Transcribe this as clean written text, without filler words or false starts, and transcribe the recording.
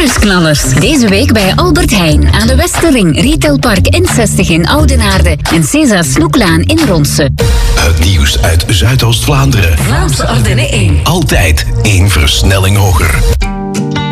Nieuwsknallers. Deze week bij Albert Heijn aan de Westerring, Retailpark N60 in Oudenaarde en César Snoeklaan in Ronsen. Het nieuws uit Zuidoost-Vlaanderen. Vlaamse Ardennen 1. Altijd 1 versnelling hoger.